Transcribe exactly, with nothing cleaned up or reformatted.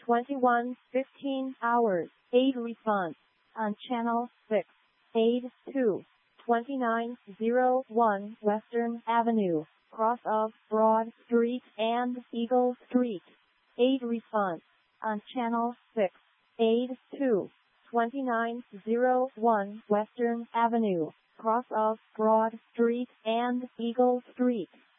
twenty-one fifteen hours. Aid response on channel six. Aid two. twenty-nine oh one Western Avenue, cross of Broad Street and Eagle Street. Aid response on channel six. Aid two. twenty-nine oh one Western Avenue, cross of Broad Street and Eagle Street.